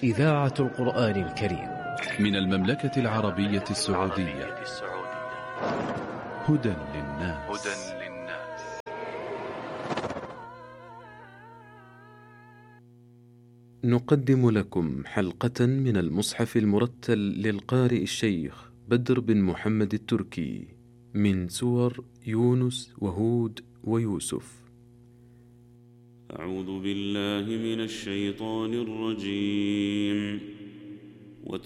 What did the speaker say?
إذاعة القرآن الكريم من المملكة العربية السعودية. هدى للناس. نقدم لكم حلقة من المصحف المرتل للقارئ الشيخ بدر بن محمد التركي من سور يونس وهود ويوسف. أعوذ بالله من الشيطان الرجيم.